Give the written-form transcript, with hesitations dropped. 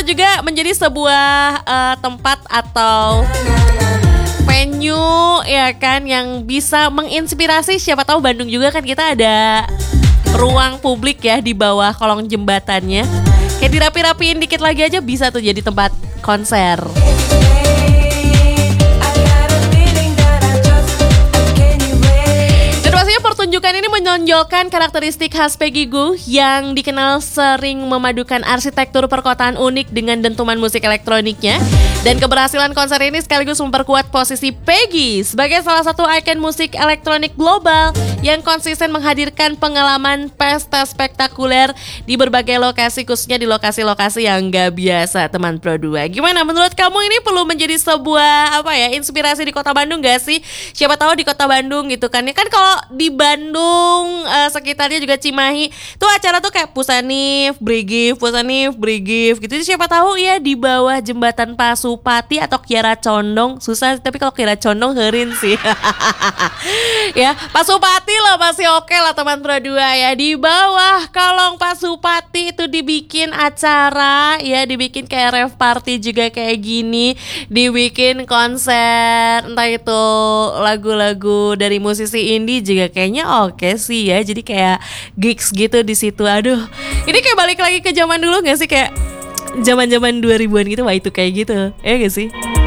juga menjadi sebuah tempat atau venue ya kan yang bisa menginspirasi. Siapa tahu Bandung juga kan kita ada ruang publik ya di bawah kolong jembatannya. Kayak dirapi-rapiin dikit lagi aja bisa tuh jadi tempat konser. Pertunjukan ini menonjolkan karakteristik khas Peggy Gou yang dikenal sering memadukan arsitektur perkotaan unik dengan dentuman musik elektroniknya. Dan keberhasilan konser ini sekaligus memperkuat posisi Peggy sebagai salah satu ikon musik elektronik global yang konsisten menghadirkan pengalaman pesta spektakuler di berbagai lokasi, khususnya di lokasi-lokasi yang gak biasa, teman Pro 2. Gimana menurut kamu, ini perlu menjadi sebuah inspirasi di kota Bandung gak sih? Siapa tahu di kota Bandung gitu kan. Ya kan kalau di Bandung sekitarnya juga Cimahi tuh acara tuh kayak Pusanif, Brigif gitu. Jadi siapa tahu ya di bawah jembatan Pasupati atau Kiara Condong. Susah tapi kalau Kiara Condong herin sih. Ya, Pasupati loh masih oke lah teman Pro 2 ya. Di bawah kolong Pasupati itu dibikin acara ya, dibikin kayak rave party juga kayak gini, dibikin konser entah itu lagu-lagu dari musisi indie juga kayaknya oke sih ya. Jadi kayak gigs gitu di situ. Aduh, ini kayak balik lagi ke zaman dulu gak sih, kayak zaman-zaman 2000-an gitu. Wah itu kayak gitu, ya gak sih?